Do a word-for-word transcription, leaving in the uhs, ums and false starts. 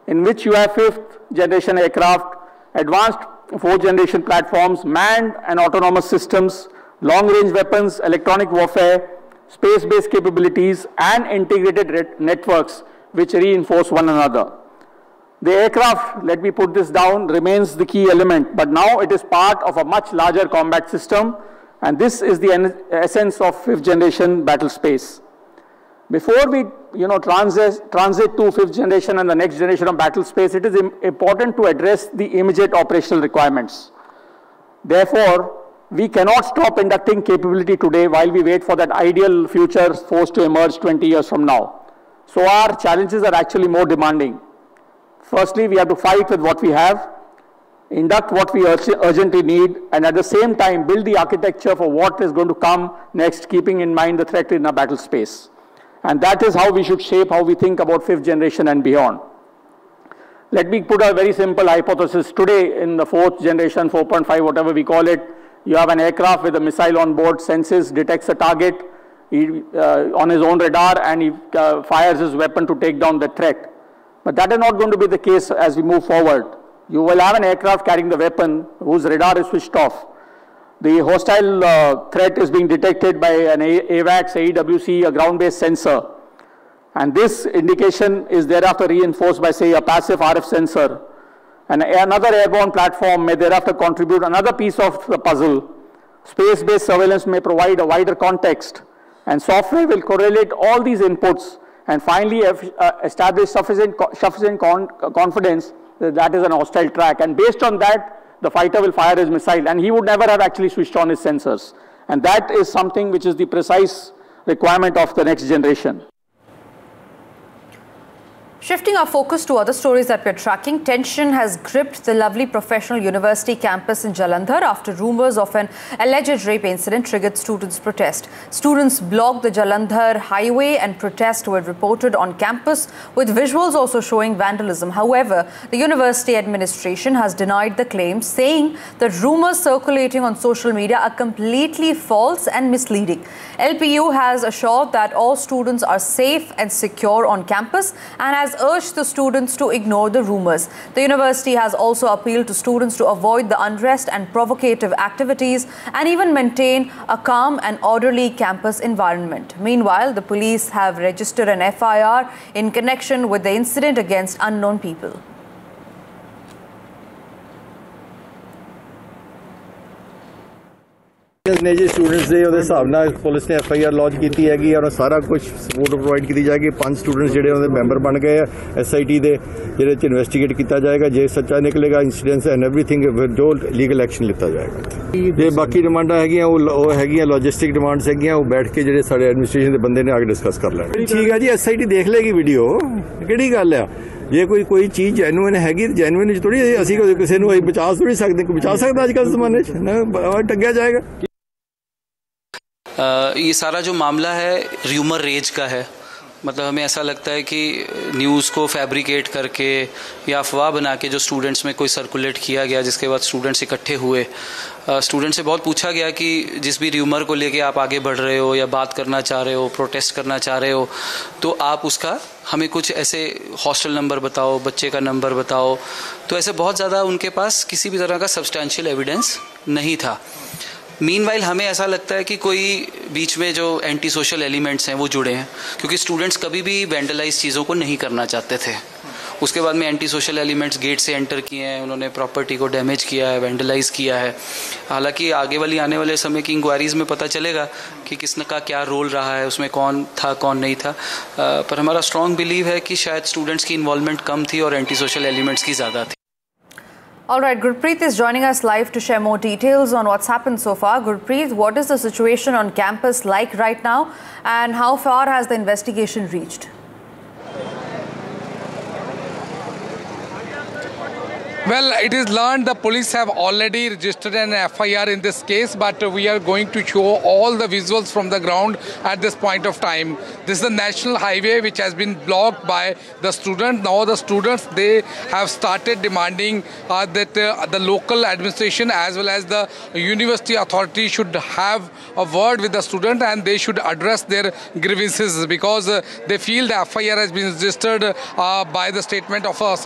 in which you have fifth generation aircraft, advanced fourth generation platforms, manned and autonomous systems, long range weapons, electronic warfare, space-based capabilities, and integrated networks which reinforce one another. The aircraft, let me put this down, remains the key element, but now it is part of a much larger combat system, and this is the essence of fifth generation battle space. Before we you know, transit, transit to fifth generation and the next generation of battle space, it is important to address the immediate operational requirements. Therefore, we cannot stop inducting capability today while we wait for that ideal future force to emerge twenty years from now. So our challenges are actually more demanding. Firstly, we have to fight with what we have, induct what we urgently need, and at the same time build the architecture for what is going to come next, keeping in mind the threat in our battle space. And that is how we should shape how we think about fifth generation and beyond. Let me put a very simple hypothesis. Today in the fourth generation, four point five, whatever we call it, you have an aircraft with a missile on board, senses, detects a target he, uh, on his own radar, and he uh, fires his weapon to take down the threat. But that is not going to be the case as we move forward. You will have an aircraft carrying the weapon whose radar is switched off. The hostile uh, threat is being detected by an AWACS, A E W C, a ground-based sensor. And this indication is thereafter reinforced by, say, a passive R F sensor. And another airborne platform may thereafter contribute another piece of the puzzle. Space-based surveillance may provide a wider context. And software will correlate all these inputs and finally uh, establish sufficient, sufficient con confidence that that is an hostile track. And based on that, the fighter will fire his missile, and he would never have actually switched on his sensors. And that is something which is the precise requirement of the next generation. Shifting our focus to other stories that we're tracking, tension has gripped the lovely professional university campus in Jalandhar after rumours of an alleged rape incident triggered students' protest. Students blocked the Jalandhar highway and protests were reported on campus, with visuals also showing vandalism. However, the university administration has denied the claims, saying that rumours circulating on social media are completely false and misleading. L P U has assured that all students are safe and secure on campus and has urged the students to ignore the rumours. The university has also appealed to students to avoid the unrest and provocative activities and even maintain a calm and orderly campus environment. Meanwhile, the police have registered an F I R in connection with the incident against unknown people. ने जी students they ਉਹਦੇ ਹਿਸਾਬ ਨਾਲ police ਨੇ F I R launch ਕੀਤੀ ਹੈਗੀ ਔਰ ਸਾਰਾ ਕੁਝ ਸਪੋਰਟ ਪ੍ਰੋਵਾਈਡ ਕੀਤੀ ਜਾਏਗੀ। ਪੰਜ ਸਟੂਡੈਂਟਸ ਜਿਹੜੇ ਉਹਦੇ ਮੈਂਬਰ ਬਣ ਗਏ ਆ ਐਸ ਆਈ ਟੀ ਦੇ, ਜਿਹਦੇ ਚ ਇਨਵੈਸਟੀਗੇਟ ਕੀਤਾ ਜਾਏਗਾ। ਜੇ ਸੱਚਾ ਨਿਕਲੇਗਾ ਇਨਸੀਡੈਂਟਸ ਐਂਡ ਐਵਰੀਥਿੰਗ ਜੋ ਲੀਗਲ ਐਕਸ਼ਨ ਲਿੱਤਾ ਜਾਏਗਾ। ਜੇ ਬਾਕੀ ਡਿਮਾਂਡਾਂ ਹੈਗੀਆਂ ਉਹ ਉਹ ਹੈਗੀਆਂ ਲੌਜਿਸਟਿਕ ਡਿਮਾਂਡਸ ਹੈਗੀਆਂ, ਉਹ ਬੈਠ ਕੇ ਜਿਹੜੇ ਸਾਡੇ ਐਡਮਿਨਿਸਟ੍ਰੇਸ਼ਨ ਦੇ ਬੰਦੇ ਨੇ ਆ ਕੇ ਡਿਸਕਸ ਕਰ ਲੈਣਗੇ। ਠੀਕ ਹੈ ਜੀ, ਐਸ ਆਈ ਟੀ ਦੇਖ ਲੇਗੀ ਵੀਡੀਓ, ਕਿਹੜੀ ਗੱਲ ਆ। ਜੇ ਕੋਈ ਕੋਈ ਚੀਜ਼ ਜੈਨੂਇਨ ਹੈਗੀ, ਜੈਨੂਇਨ ਚ ਥੋੜੀ ਅਸੀਂ ਕਿਸੇ ਨੂੰ ਬਚਾ ਥੋੜੀ ਸਕਦੇ, ਕੋਈ ਬਚਾ ਸਕਦਾ ਅੱਜ ਕੱਲ੍ਹ ਜ਼ਮਾਨੇ ਚ ਨਾ ਟੱਗਿਆ ਜਾਏਗਾ। Uh, ये सारा जो मामला है र्यूमर रेज का है। मतलब हमें ऐसा लगता है कि न्यूज़ को फैब्रिकेट करके या अफवाह बना के जो स्टूडेंट्स में कोई सर्कुलेट किया गया, जिसके बाद स्टूडेंट्स इकट्ठे हुए। स्टूडेंट से बहुत पूछा गया कि जिस भी र्यूमर को लेके आप आगे बढ़ रहे हो या बात करना चाह रहे हो, प्रोटेस्ट करना चाह रहे हो, तो आप उसका हमें कुछ ऐसे हॉस्टल नंबर बताओ, बच्चे का नंबर बताओ। तो ऐसे बहुत ज़्यादा उनके पास किसी भी तरह का सब्सटैंशियल एविडेंस नहीं था। मीनवाइल हमें ऐसा लगता है कि कोई बीच में जो एंटी सोशल एलिमेंट्स हैं वो जुड़े हैं, क्योंकि स्टूडेंट्स कभी भी वेंडलाइज चीज़ों को नहीं करना चाहते थे। उसके बाद में एंटी सोशल एलिमेंट्स गेट से एंटर किए हैं, उन्होंने प्रॉपर्टी को डैमेज किया है, वेंडलाइज किया है। हालांकि आगे वाली आने वाले समय की इंक्वायरीज़ में पता चलेगा कि किसने का क्या रोल रहा है, उसमें कौन था कौन नहीं था। पर हमारा स्ट्रॉन्ग बिलीव है कि शायद स्टूडेंट्स की इन्वॉल्वमेंट कम थी और एंटी सोशल एलिमेंट्स की ज़्यादा थी। All right, Gurpreet is joining us live to share more details on what's happened so far. Gurpreet, what is the situation on campus like right now, and how far has the investigation reached? Well, it is learned the police have already registered an F I R in this case, but we are going to show all the visuals from the ground at this point of time. This is the national highway which has been blocked by the students. Now the students, they have started demanding uh, that uh, the local administration as well as the university authority should have a word with the student and they should address their grievances, because uh, they feel the F I R has been registered uh, by the statement of a